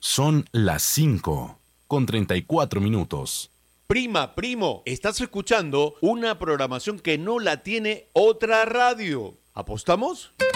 Son las 5:34. Prima, primo, estás escuchando una programación que no la tiene otra radio. ¿Apostamos?